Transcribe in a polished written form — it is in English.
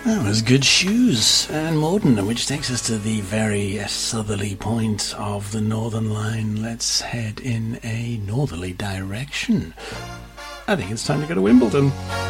That was Good Shoes and Morden, which takes us to the very southerly point of the Northern Line. Let's head in a northerly direction. I think it's time to go to Wimbledon.